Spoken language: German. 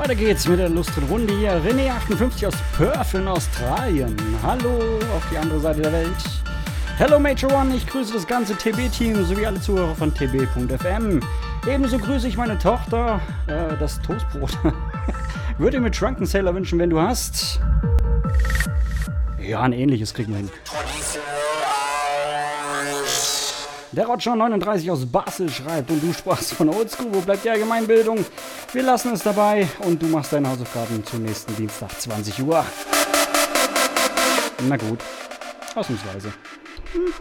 Weiter geht's mit der lustigen Runde hier. René58 aus Perth in Australien. Hallo auf die andere Seite der Welt. Hello Major One, ich grüße das ganze TB-Team sowie alle Zuhörer von tb.fm. Ebenso grüße ich meine Tochter, das Toastbrot. Würde mir Drunken Sailor wünschen, wenn du hast. Ja, ein ähnliches kriegen wir hin. Der Roger39 aus Basel schreibt, und du sprachst von Oldschool, wo bleibt die Allgemeinbildung? Wir lassen es dabei und du machst deine Hausaufgaben zum nächsten Dienstag 20 Uhr. Na gut, ausnahmsweise.